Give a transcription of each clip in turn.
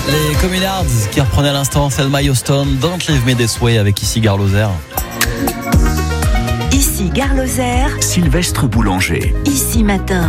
Les Communards qui reprenaient à l'instant Thelma Houston, Don't Leave Me This Way avec ici Gare Lozère. Ici Gare Lozère, Sylvestre Boulanger. Ici Matin.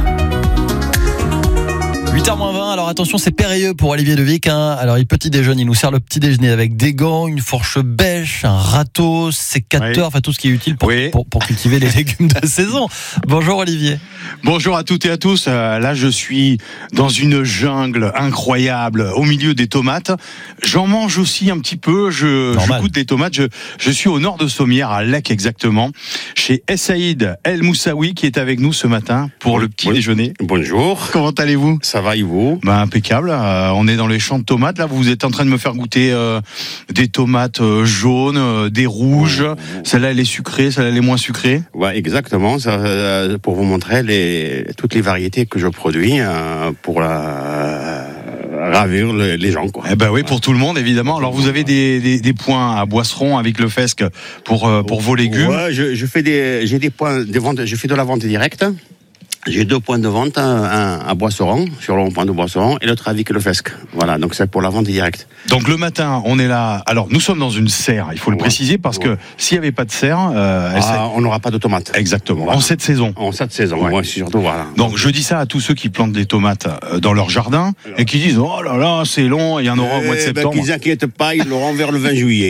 8h-20, alors attention, c'est périlleux pour Olivier Devic. Alors, il petit déjeune, il nous sert le petit déjeuner avec des gants, une fourche bêche, un râteau, sécateur, enfin tout ce qui est utile pour cultiver les légumes de saison. Bonjour Olivier. Bonjour à toutes et à tous. Là, je suis dans une jungle incroyable au milieu des tomates. J'en mange aussi un petit peu. Je goûte des tomates. Je suis au nord de Sommières, à Lec exactement, chez Essaïd El Moussaoui qui est avec nous ce matin pour le petit déjeuner. Bonjour. Comment allez-vous ? Ça va et vous ? Impeccable. On est dans les champs de tomates. Là, vous êtes en train de me faire goûter des tomates jaunes, des rouges. Celle-là, elle est sucrée. Celle-là, elle est moins sucrée. Ouais, exactement. Ça, pour vous montrer toutes les variétés que je produis pour ravir les gens, quoi. Eh ben oui, pour tout le monde, évidemment. Alors, vous avez des points à Boisseron avec le Fesque pour vos légumes. Ouais, j'ai des points de vente. Je fais de la vente directe. J'ai 2 points de vente, un à Boisseron, sur le rond-point de Boisseron, et l'autre à Vic le Fesque. Voilà, donc c'est pour la vente directe. Donc le matin, on est là. Alors, nous sommes dans une serre, il faut le préciser, parce que s'il n'y avait pas de serre... on n'aura pas de tomates. Exactement, voilà. En cette saison. En cette saison, ouais, surtout, voilà. Donc je dis ça à tous ceux qui plantent des tomates dans leur jardin, et qui disent, oh là là, c'est long, il y en aura au mois de septembre. Qu'ils n'inquiètent pas, ils l'auront vers le 20 juillet.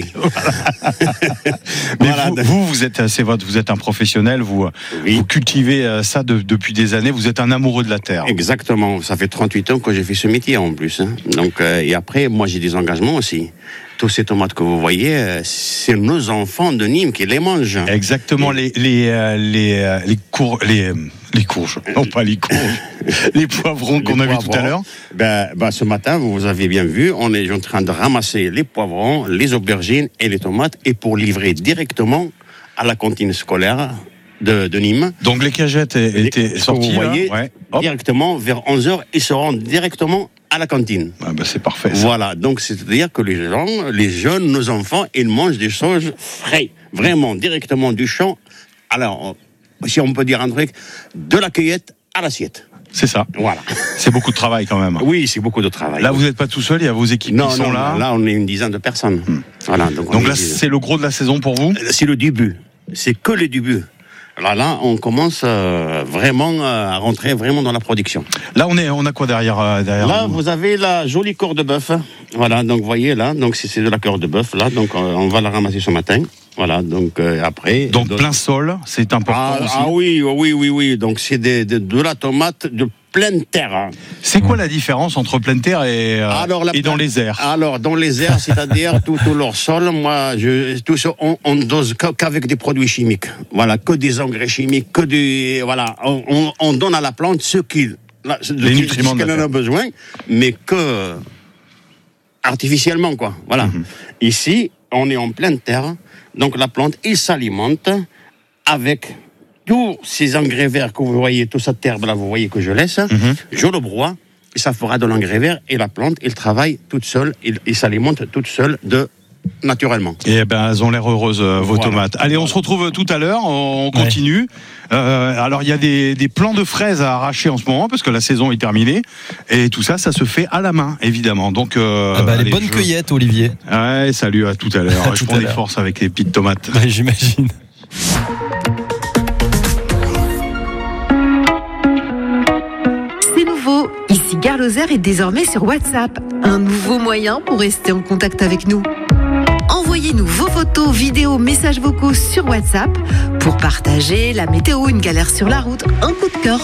Mais voilà. vous êtes un professionnel, vous cultivez ça depuis des années, vous êtes un amoureux de la terre. Exactement, ça fait 38 ans que j'ai fait ce métier en plus. Donc, et après, moi j'ai des engagements aussi. Tous ces tomates que vous voyez, c'est nos enfants de Nîmes qui les mangent. Exactement, les courges, non pas les courges, les poivrons qu'on a vu tout à l'heure. Ce matin, vous avez bien vu, on est en train de ramasser les poivrons, les aubergines et les tomates, et pour livrer directement à la cantine scolaire de Nîmes. Donc les cagettes étaient sorties, vous voyez, directement vers 11h, ils seront directement à la cantine. C'est parfait. Ça. Voilà, donc c'est-à-dire que les jeunes, nos enfants, ils mangent des choses frais, vraiment directement du champ. Alors, si on peut dire un truc, de la cueillette à l'assiette. C'est ça. Voilà. C'est beaucoup de travail quand même. Oui, c'est beaucoup de travail. Là, vous n'êtes pas tout seul, il y a vos équipes qui sont là. Là, on est une dizaine de personnes. Voilà, donc là, c'est le gros de la saison pour vous ? C'est le début. C'est que le début. Là, on commence vraiment à rentrer vraiment dans la production. Là, on a quoi derrière Là, vous avez la jolie corde de bœuf. Voilà, donc vous voyez là, donc c'est de la corde de bœuf là, donc on va la ramasser ce matin. Voilà, donc après. Donc plein sol, c'est important aussi. Oui. Donc c'est de la tomate de pleine terre. C'est quoi la différence entre pleine terre et dans les airs ? Alors dans les airs, c'est-à-dire tout leur sol, on dose qu'avec des produits chimiques. Voilà, que des engrais chimiques, on donne à la plante ce qu'elle en a besoin, mais que artificiellement, quoi. Voilà. Ici, on est en pleine terre. Donc la plante, il s'alimente avec tous ces engrais verts que vous voyez, toute cette herbe là, vous voyez que je laisse, je le broie, et ça fera de l'engrais vert, et la plante, elle travaille toute seule, il s'alimente toute seule naturellement. Et elles ont l'air heureuses, vos tomates. Allez, on se retrouve tout à l'heure, on continue. Alors il y a des plants de fraises à arracher en ce moment, parce que la saison est terminée, et tout ça se fait à la main, évidemment. Donc, les bonnes cueillettes, Olivier. Ouais, salut, à tout à l'heure. Je prends des forces avec les petites tomates. J'imagine. C'est nouveau. Ici Gare Lozère est désormais sur WhatsApp. Un nouveau moyen pour rester en contact avec nous. Envoyez-nous vos photos, vidéos, messages vocaux sur WhatsApp pour partager la météo, une galère sur la route, un coup de cœur